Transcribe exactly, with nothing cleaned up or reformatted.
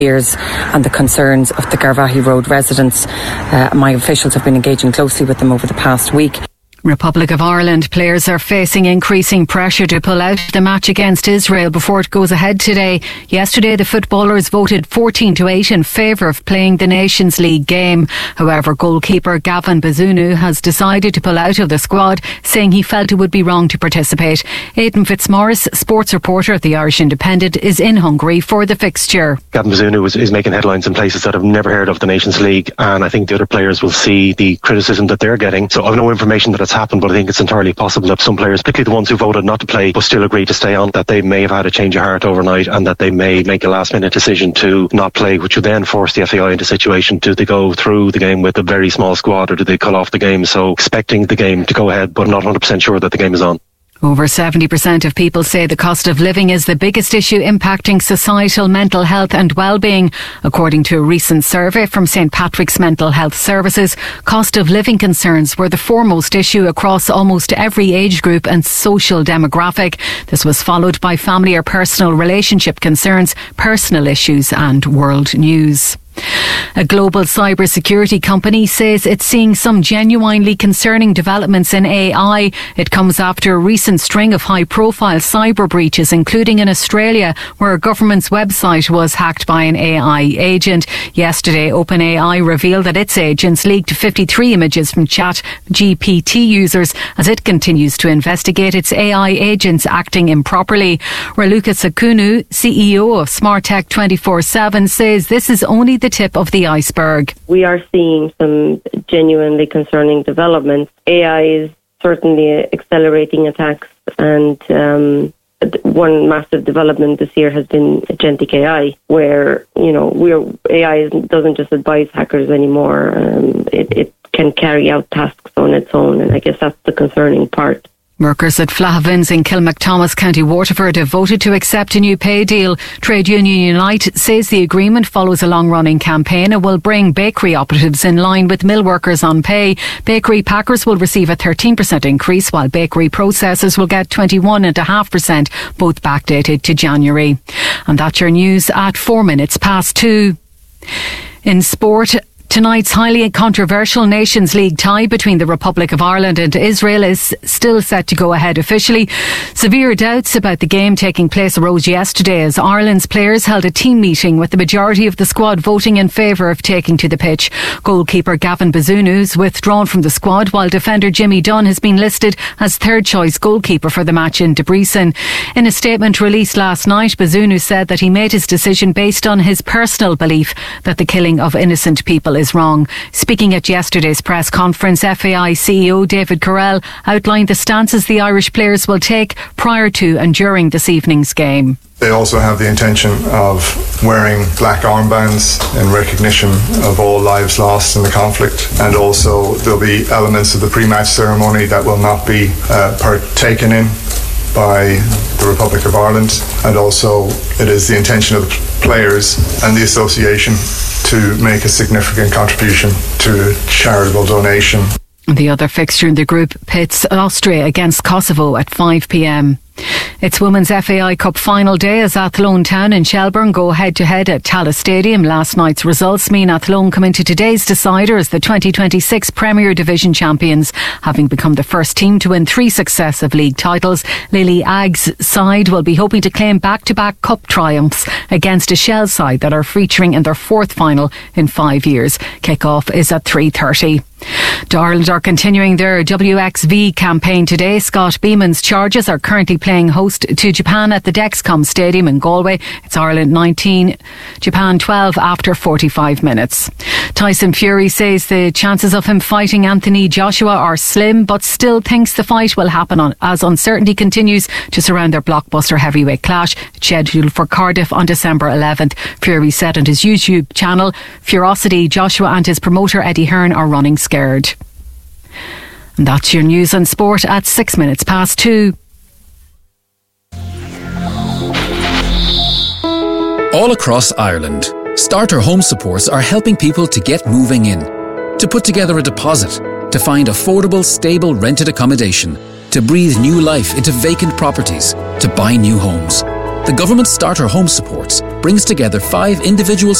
years and the concerns of the Garvaghey Road residents. Uh, my officials have been engaging closely with them over the past week. Republic of Ireland players are facing increasing pressure to pull out the match against Israel before it goes ahead today. Yesterday, the footballers voted fourteen to eight in favour of playing the Nations League game. However, goalkeeper Gavin Bazunu has decided to pull out of the squad, saying he felt it would be wrong to participate. Aidan Fitzmaurice, sports reporter at the Irish Independent, is in Hungary for the fixture. Gavin Bazunu is, is making headlines in places that have never heard of the Nations League, and I think the other players will see the criticism that they're getting. So I've no information that it's happened, but I think it's entirely possible that some players, particularly the ones who voted not to play but still agreed to stay on, that they may have had a change of heart overnight and that they may make a last minute decision to not play, which would then force the F A I into a situation. Do they go through the game with a very small squad or do they call off the game? So expecting the game to go ahead but not one hundred percent sure that the game is on. Over seventy percent of people say the cost of living is the biggest issue impacting societal mental health and well-being. According to a recent survey from St Patrick's Mental Health Services, cost of living concerns were the foremost issue across almost every age group and social demographic. This was followed by family or personal relationship concerns, personal issues and world news. A global cybersecurity company says it's seeing some genuinely concerning developments in A I. It comes after a recent string of high-profile cyber breaches, including in Australia, where a government's website was hacked by an A I agent. Yesterday, OpenAI revealed that its agents leaked fifty-three images from Chat G P T users as it continues to investigate its A I agents acting improperly. Raluca Sakunu, C E O of SmartTech twenty-four seven, says this is only the tip of the iceberg. We are seeing some genuinely concerning developments. A I is certainly accelerating attacks, and um, one massive development this year has been agentic A I, where you know we're A I doesn't just advise hackers anymore; um, it, it can carry out tasks on its own, and I guess that's the concerning part. Workers at Flahavins in Kilmacthomas, County Waterford have voted to accept a new pay deal. Trade Union Unite says the agreement follows a long-running campaign and will bring bakery operatives in line with mill workers on pay. Bakery packers will receive a thirteen percent increase, while bakery processors will get twenty-one point five percent, both backdated to January. And that's your news at four minutes past two. In sport, tonight's highly controversial Nations League tie between the Republic of Ireland and Israel is still set to go ahead officially. Severe doubts about the game taking place arose yesterday as Ireland's players held a team meeting with the majority of the squad voting in favour of taking to the pitch. Goalkeeper Gavin Bazunu's withdrawn from the squad, while defender Jimmy Dunn has been listed as third choice goalkeeper for the match in Debrecen. In a statement released last night, Bazunu said that he made his decision based on his personal belief that the killing of innocent people is wrong. Speaking at yesterday's press conference, F A I C E O David Carrell outlined the stances the Irish players will take prior to and during this evening's game. They also have the intention of wearing black armbands in recognition of all lives lost in the conflict, and also there'll be elements of the pre-match ceremony that will not be uh, partaken in by the Republic of Ireland, and also it is the intention of the players and the association to make a significant contribution to a charitable donation. The other fixture in the group pits Austria against Kosovo at five p.m. It's Women's F A I Cup final day as Athlone Town and Shelbourne go head-to-head at Tallaght Stadium. Last night's results mean Athlone come into today's decider as the twenty twenty-six Premier Division champions, having become the first team to win three successive league titles. Lily Agg's side will be hoping to claim back-to-back cup triumphs against a Shell side that are featuring in their fourth final in five years. Kick-off is at three thirty. Ireland are continuing their W X V campaign today. Scott Beeman's Chargers are currently playing host to Japan at the Dexcom Stadium in Galway. It's Ireland nineteen, Japan twelve after forty-five minutes. Tyson Fury says the chances of him fighting Anthony Joshua are slim, but still thinks the fight will happen on, as uncertainty continues to surround their blockbuster heavyweight clash scheduled for Cardiff on December eleventh. Fury said on his YouTube channel, Furosity, Joshua and his promoter Eddie Hearn are running scared. And that's your news and sport at six minutes past two. All across Ireland, Starter Home Supports are helping people to get moving in, to put together a deposit, to find affordable, stable rented accommodation, to breathe new life into vacant properties, to buy new homes. The government Starter Home Supports brings together five individual